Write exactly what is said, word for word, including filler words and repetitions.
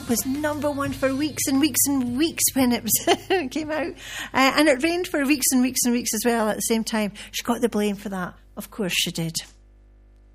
was number one for weeks and weeks and weeks when it, was it came out. Uh, and it reigned for weeks and weeks and weeks as well at the same time. She got the blame for that. Of course she did.